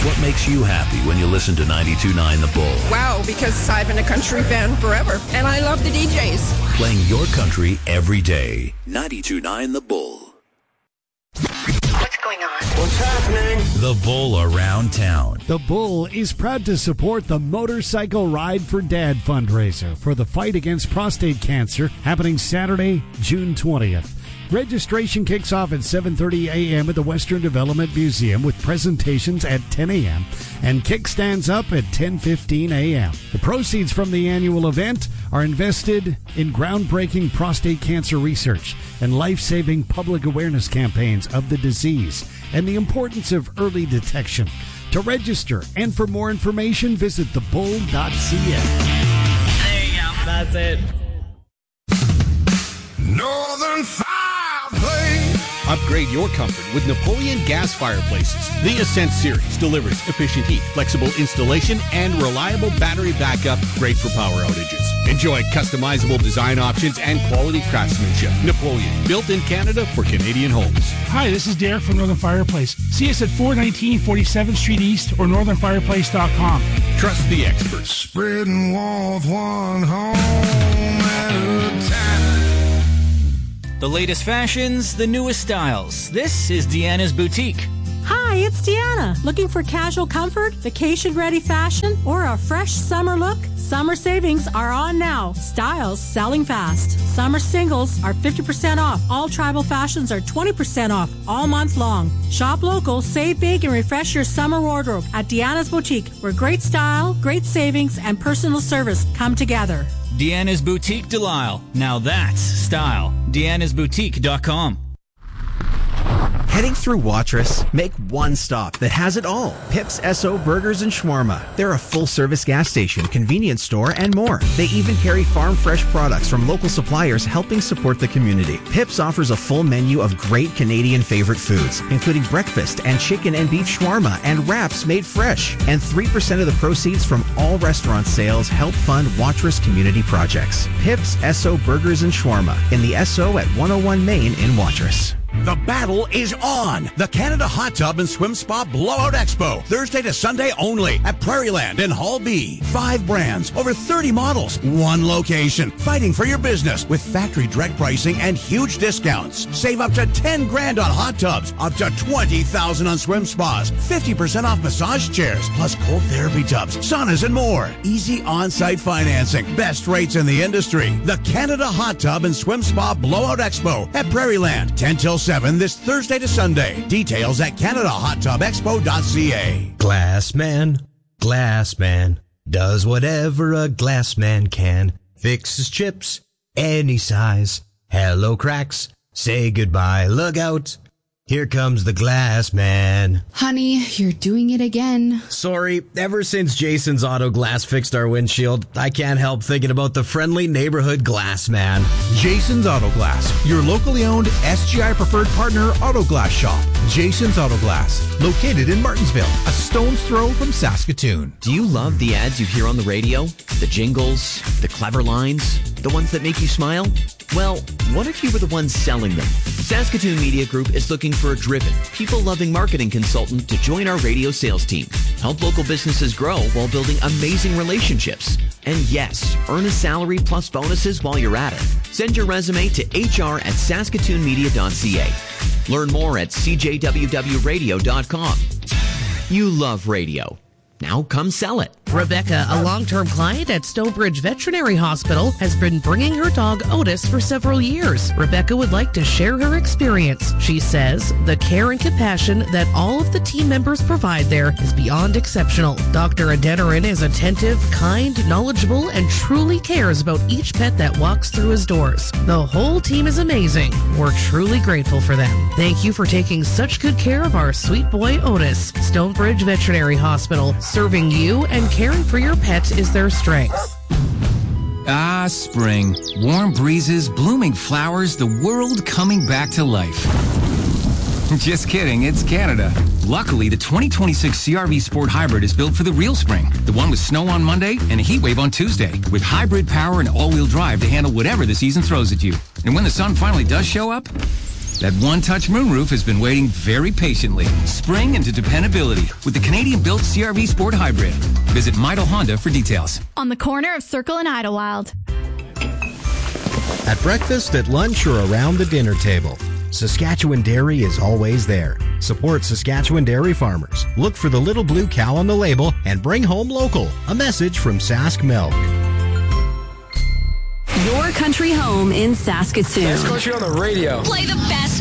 What makes you happy when you listen to 92.9 The Bull? Wow, because I've been a country fan forever, and I love the DJs. Playing your country every day. 92.9 The Bull. What's going on? What's happening? The Bull Around Town. The Bull is proud to support the Motorcycle Ride for Dad fundraiser for the fight against prostate cancer, happening Saturday, June 20th. Registration kicks off at 7:30 a.m. at the Western Development Museum with presentations at 10 a.m. and kickstands up at 10:15 a.m. The proceeds from the annual event are invested in groundbreaking prostate cancer research and life-saving public awareness campaigns of the disease and the importance of early detection. To register and for more information, visit thebull.ca. There you go. That's it. Northern Fireplace. Upgrade your comfort with Napoleon gas fireplaces. The Ascent series delivers efficient heat, flexible installation, and reliable battery backup, great for power outages. Enjoy customizable design options and quality craftsmanship. Napoleon, built in Canada for Canadian homes. Hi, this is Derek from Northern Fireplace. See us at 419 47th Street East or northernfireplace.com. Trust the experts. Spreading warmth one home at a time. The latest fashions, the newest styles. This is Deanna's Boutique. Hi, it's Deanna. Looking for casual comfort, vacation-ready fashion, or a fresh summer look? Summer savings are on now. Styles selling fast. Summer singles are 50% off. All tribal fashions are 20% off all month long. Shop local, save big, and refresh your summer wardrobe at Deanna's Boutique, where great style, great savings, and personal service come together. Deanna's Boutique Delisle. Now that's style. Deanna'sBoutique.com. Heading through Watrous? Make one stop that has it all. Pips SO Burgers and Shawarma. They're a full-service gas station, convenience store, and more. They even carry farm-fresh products from local suppliers, helping support the community. Pips offers a full menu of great Canadian favorite foods, including breakfast and chicken and beef shawarma and wraps made fresh. And 3% of the proceeds from all restaurant sales help fund Watrous community projects. Pips SO Burgers and Shawarma in the SO at 101 Main in Watrous. The battle is on. The Canada Hot Tub and Swim Spa Blowout Expo. Thursday to Sunday only at Prairieland in Hall B. 5 brands, over 30 models, 1 location. Fighting for your business with factory direct pricing and huge discounts. Save up to 10 grand on hot tubs, up to 20,000 on swim spas, 50% off massage chairs, plus cold therapy tubs, saunas, and more. Easy on-site financing. Best rates in the industry. The Canada Hot Tub and Swim Spa Blowout Expo at Prairieland. 10 till 7 this Thursday to Sunday. Details at CanadaHotTubExpo.ca. Glass man, does whatever a glass man can. Fixes chips, any size. Hello cracks, say goodbye, look out. Here comes the glass man. Honey, you're doing it again. Sorry, ever since Jason's Auto Glass fixed our windshield, I can't help thinking about the friendly neighborhood glass man. Jason's Auto Glass, your locally owned SGI preferred partner auto glass shop. Jason's Auto Glass, located in Martinsville, a stone's throw from Saskatoon. Do you love the ads you hear on the radio? The jingles, the clever lines, the ones that make you smile? Well, what if you were the ones selling them? Saskatoon Media Group is looking for a driven, people-loving marketing consultant to join our radio sales team. Help local businesses grow while building amazing relationships. And yes, earn a salary plus bonuses while you're at it. Send your resume to hr@saskatoonmedia.ca. Learn more at cjwwradio.com. You love radio. Now come sell it. Rebecca, a long-term client at Stonebridge Veterinary Hospital, has been bringing her dog Otis for several years. Rebecca would like to share her experience. She says the care and compassion that all of the team members provide there is beyond exceptional. Dr. Adeniran is attentive, kind, knowledgeable, and truly cares about each pet that walks through his doors. The whole team is amazing. We're truly grateful for them. Thank you for taking such good care of our sweet boy Otis. Stonebridge Veterinary Hospital, serving you and caring for your pet is their strength. Ah, spring. Warm breezes, blooming flowers, the world coming back to life. Just kidding, it's Canada. Luckily, the 2026 CR-V Sport Hybrid is built for the real spring. The one with snow on Monday and a heat wave on Tuesday. With hybrid power and all-wheel drive to handle whatever the season throws at you. And when the sun finally does show up, That one-touch moonroof has been waiting very patiently. Spring into dependability with the Canadian-built CR-V Sport Hybrid. Visit Midel Honda for details. On the corner of Circle and Idlewild. At breakfast, at lunch, or around the dinner table, Saskatchewan Dairy is always there. Support Saskatchewan dairy farmers. Look for the little blue cow on the label and bring home local. A message from Sask Milk. Your country home in Saskatoon. Best country on the radio. Play the best